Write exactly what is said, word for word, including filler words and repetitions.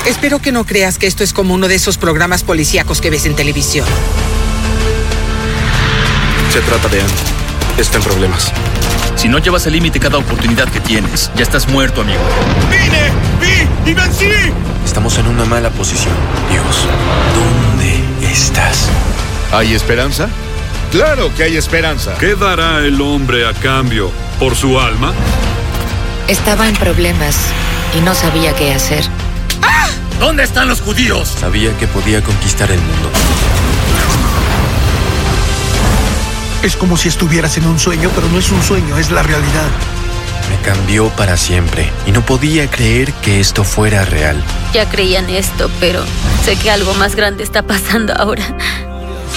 Espero que no creas que esto es como uno de esos programas policíacos que ves en televisión. Se trata de Anne. Está en problemas. Si no llevas al límite cada oportunidad que tienes, ya estás muerto, amigo. ¡Vine! ¡Vi! ¡Y vencí! Estamos en una mala posición. Dios, ¿dónde estás? ¿Hay esperanza? ¡Claro que hay esperanza! ¿Qué dará el hombre a cambio? ¿Por su alma? Estaba en problemas y no sabía qué hacer. ¡Ah! ¿Dónde están los judíos? Sabía que podía conquistar el mundo. Es como si estuvieras en un sueño, pero no es un sueño, es la realidad. Me cambió para siempre y no podía creer que esto fuera real. Ya creían esto, pero sé que algo más grande está pasando ahora.